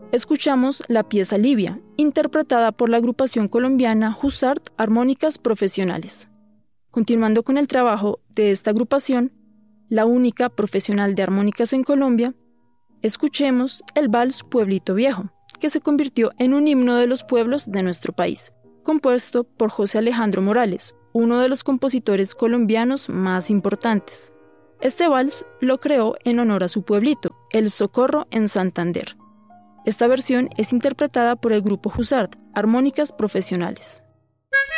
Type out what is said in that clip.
escuchamos la pieza Libia, interpretada por la agrupación colombiana Hussard Armónicas Profesionales. Continuando con el trabajo de esta agrupación, la única profesional de armónicas en Colombia, escuchemos el vals Pueblito Viejo, que se convirtió en un himno de los pueblos de nuestro país, compuesto por José Alejandro Morales, uno de los compositores colombianos más importantes. Este vals lo creó en honor a su pueblito, El Socorro, en Santander. Esta versión es interpretada por el grupo Hussard, Armónicas Profesionales.